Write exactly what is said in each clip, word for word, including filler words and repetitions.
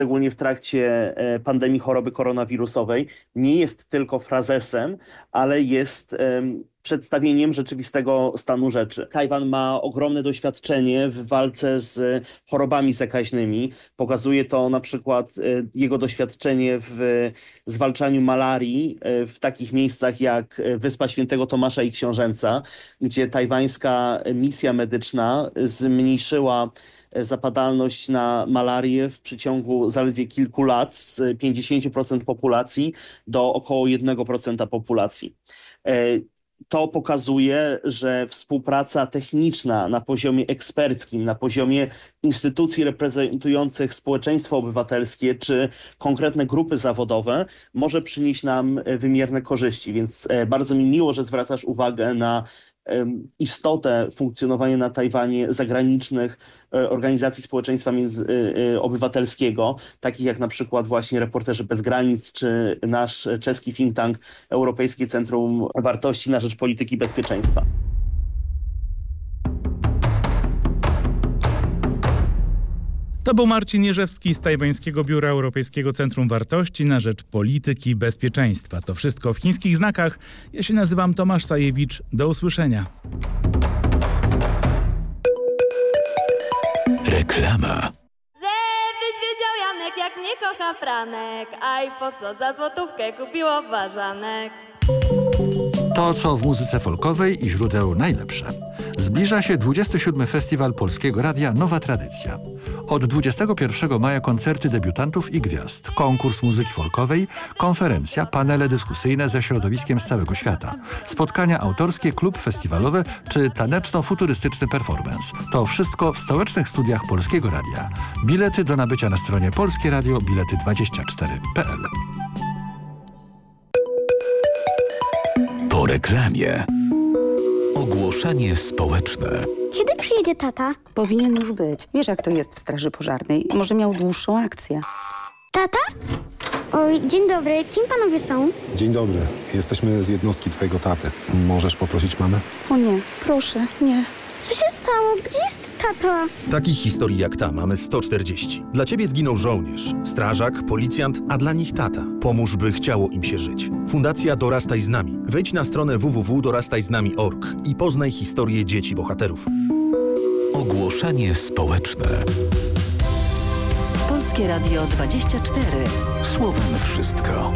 szczególnie w trakcie pandemii choroby koronawirusowej, nie jest tylko frazesem, ale jest um, przedstawieniem rzeczywistego stanu rzeczy. Tajwan ma ogromne doświadczenie w walce z chorobami zakaźnymi. Pokazuje to na przykład jego doświadczenie w zwalczaniu malarii w takich miejscach jak Wyspa Świętego Tomasza i Książęca, gdzie tajwańska misja medyczna zmniejszyła zapadalność na malarię w przeciągu zaledwie kilku lat z pięćdziesiąt procent populacji do około jeden procent populacji. To pokazuje, że współpraca techniczna na poziomie eksperckim, na poziomie instytucji reprezentujących społeczeństwo obywatelskie czy konkretne grupy zawodowe może przynieść nam wymierne korzyści. Więc bardzo mi miło, że zwracasz uwagę na istotę funkcjonowania na Tajwanie zagranicznych organizacji społeczeństwa między, obywatelskiego, takich jak na przykład właśnie Reporterzy Bez Granic, czy nasz czeski think tank Europejskie Centrum Wartości na Rzecz Polityki Bezpieczeństwa. To był Marcin Jerzewski z tajwańskiego Biura Europejskiego Centrum Wartości na Rzecz Polityki Bezpieczeństwa. To wszystko w chińskich znakach. Ja się nazywam Tomasz Sajewicz. Do usłyszenia. Reklama. Żebyś wiedział, Janek, jak mnie kocha Franek. Aj, po co za złotówkę kupiło ważanek? To, co w muzyce folkowej i źródeł najlepsze. Zbliża się dwudziesty siódmy Festiwal Polskiego Radia Nowa Tradycja. Od dwudziestego pierwszego maja koncerty debiutantów i gwiazd, konkurs muzyki folkowej, konferencja, panele dyskusyjne ze środowiskiem z całego świata, spotkania autorskie, klub festiwalowe czy taneczno-futurystyczny performance. To wszystko w stołecznych studiach Polskiego Radia. Bilety do nabycia na stronie polskie radio bilety dwadzieścia cztery kropka p l. Po reklamie. Ogłoszenie społeczne. Kiedy przyjedzie tata? Powinien już być. Wiesz, jak to jest w straży pożarnej. Może miał dłuższą akcję. Tata? Oj, dzień dobry. Kim panowie są? Dzień dobry. Jesteśmy z jednostki twojego taty. Możesz poprosić mamę? O nie, proszę, nie. Co się stało? Gdzie jest tata? Takich historii jak ta mamy sto czterdzieści. Dla ciebie zginął żołnierz, strażak, policjant, a dla nich tata. Pomóż, by chciało im się żyć. Fundacja Dorastaj z nami. Wejdź na stronę w w w kropka dorastaj z nami kropka org i poznaj historię dzieci bohaterów. Ogłoszenie społeczne. Polskie Radio dwadzieścia cztery. Słowem wszystko.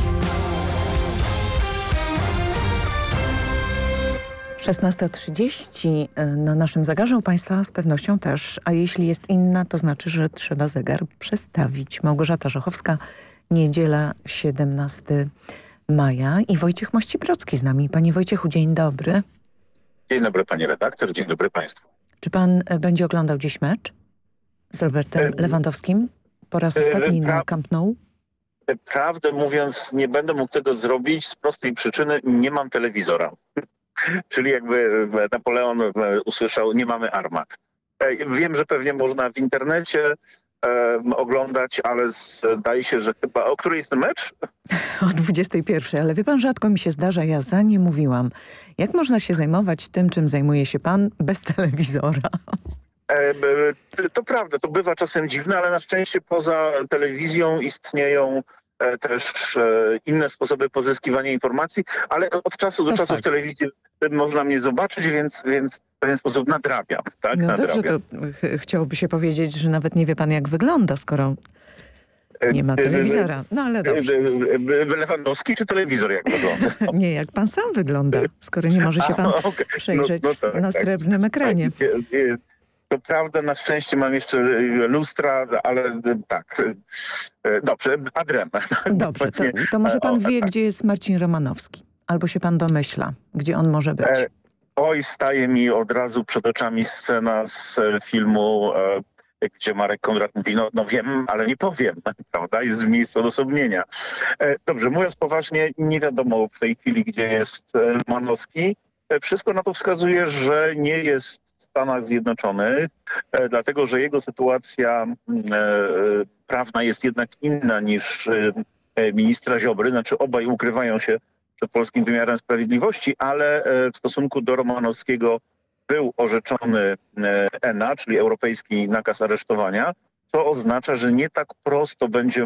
szesnasta trzydzieści na naszym zegarze u Państwa z pewnością też, a jeśli jest inna, to znaczy, że trzeba zegar przestawić. Małgorzata Żochowska, niedziela siedemnastego maja i Wojciech Mościbrocki z nami. Panie Wojciechu, dzień dobry. Dzień dobry pani redaktor, dzień dobry państwu. Czy pan będzie oglądał dziś mecz z Robertem e, Lewandowskim po raz ostatni na Camp Nou? Prawdę mówiąc, nie będę mógł tego zrobić z prostej przyczyny, nie mam telewizora. Czyli jakby Napoleon usłyszał, nie mamy armat. Wiem, że pewnie można w internecie um, oglądać, ale zdaje się, że chyba... O której jest ten mecz? O dwudziestej pierwszej, ale wie pan, rzadko mi się zdarza, ja za nie mówiłam. Jak można się zajmować tym, czym zajmuje się pan bez telewizora? E, to prawda, to bywa czasem dziwne, ale na szczęście poza telewizją istnieją e, też e, inne sposoby pozyskiwania informacji, ale od czasu do to czasu fakt. W telewizji można mnie zobaczyć, więc, więc w pewien sposób nadrabiam. Tak? No nadrabiam. dobrze, to ch chciałoby się powiedzieć, że nawet nie wie pan, jak wygląda, skoro nie ma telewizora. No ale dobrze. Lewandowski czy telewizor jak wygląda? Nie, jak pan sam wygląda, skoro nie może się pan A, okay. przejrzeć no, no tak, na srebrnym tak. ekranie. To prawda, na szczęście mam jeszcze lustra, ale tak. Dobrze, adrem. Dobrze, to, to może pan wie, gdzie jest Marcin Romanowski? Albo się pan domyśla, gdzie on może być? Oj, staje mi od razu przed oczami scena z filmu, gdzie Marek Konrad mówi, no, no wiem, ale nie powiem, prawda? Jest w miejscu odosobnienia. Dobrze, mówiąc poważnie, nie wiadomo w tej chwili, gdzie jest Romanowski. Wszystko na to wskazuje, że nie jest w Stanach Zjednoczonych, e, dlatego że jego sytuacja e, prawna jest jednak inna niż e, ministra Ziobry. Znaczy obaj ukrywają się przed polskim wymiarem sprawiedliwości, ale e, w stosunku do Romanowskiego był orzeczony e, E N A, czyli Europejski Nakaz Aresztowania, to oznacza, że nie tak prosto będzie